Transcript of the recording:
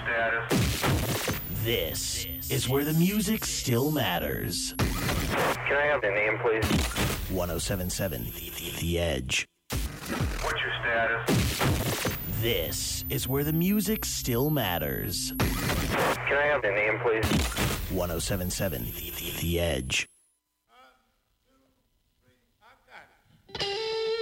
status? This is where the music still matters. Can I have the name, please? 1077 The Edge. What's your status? This is where the music still matters. Can I have the name, please? 1077 The Edge.